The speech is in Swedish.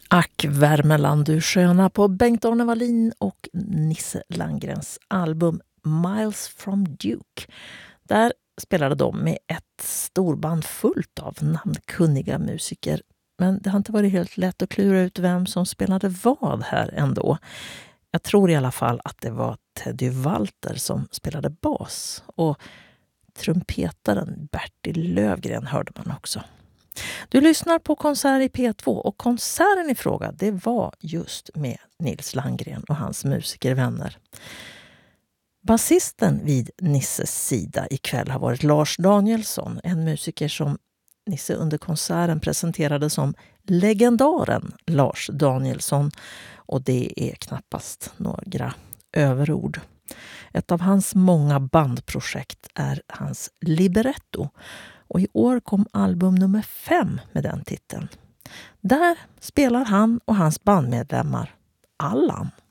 Ack Värmeland du sköna på Bengt-Arne Wallin och Nisse Landgrens album Miles from Duke. Där spelade de med ett storband fullt av namnkunniga musiker. Men det har inte varit helt lätt att klura ut vem som spelade vad här ändå. Jag tror i alla fall att det var Teddy Walter som spelade bas. Och trumpetaren Bertil Lövgren hörde man också. Du lyssnar på Konsert i P2 och konserten i fråga det var just med Nils Landgren och hans musikervänner. Basisten vid Nisses sida ikväll har varit Lars Danielsson, en musiker som Nisse under konserten presenterade som legendaren Lars Danielsson, och det är knappast några överord. Ett av hans många bandprojekt är hans Libretto. Och i år kom album nummer 5 med den titeln. Där spelar han och hans bandmedlemmar Allan.